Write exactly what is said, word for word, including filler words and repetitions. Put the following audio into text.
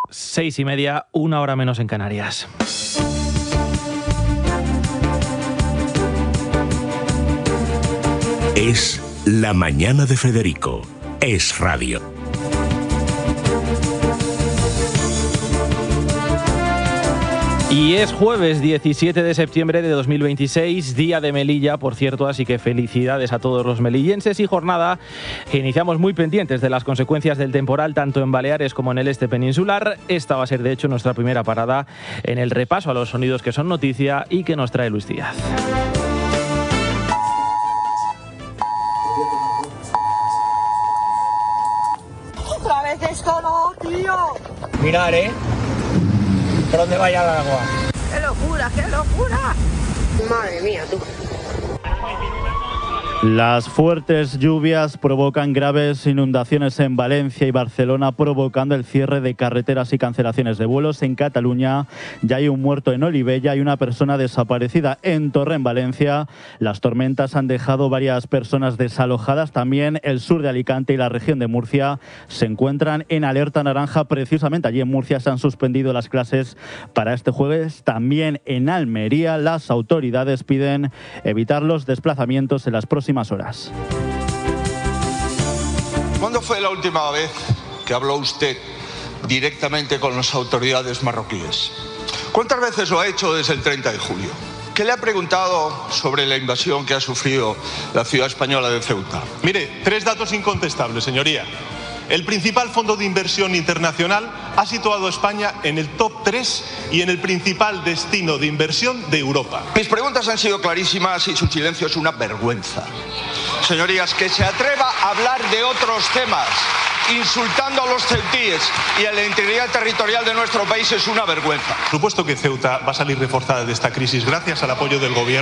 Seis y media, una hora menos en Canarias. Es La Mañana de Federico. Es radio. Y es jueves diecisiete de septiembre de dos mil veintiséis, día de Melilla, por cierto, así que felicidades a todos los melillenses y jornada que iniciamos muy pendientes de las consecuencias del temporal tanto en Baleares como en el este peninsular. Esta va a ser de hecho nuestra primera parada en el repaso a los sonidos que son noticia y que nos trae Luis Díaz. Otra vez esto no, tío. Mirar, ¿eh? ¿Por dónde vaya el agua? ¡Qué locura, qué locura! Madre mía, tú. Las fuertes lluvias provocan graves inundaciones en Valencia y Barcelona, provocando el cierre de carreteras y cancelaciones de vuelos. En Cataluña ya hay un muerto en Olivella y una persona desaparecida en Torrent, Valencia. Las tormentas han dejado varias personas desalojadas. También el sur de Alicante y la región de Murcia se encuentran en alerta naranja. Precisamente allí en Murcia se han suspendido las clases para este jueves. También en Almería las autoridades piden evitar los desplazamientos en las próximas horas. ¿Cuándo fue la última vez que habló usted directamente con las autoridades marroquíes? ¿Cuántas veces lo ha hecho desde el treinta de julio? ¿Qué le ha preguntado sobre la invasión que ha sufrido la ciudad española de Ceuta? Mire, tres datos incontestables, señoría. El principal fondo de inversión internacional ha situado a España en el top tres y en el principal destino de inversión de Europa. Mis preguntas han sido clarísimas y su silencio es una vergüenza. Señorías, que se atreva a hablar de otros temas, insultando a los ceutíes y a la integridad territorial de nuestro país, es una vergüenza. Por supuesto que Ceuta va a salir reforzada de esta crisis gracias al apoyo del gobierno.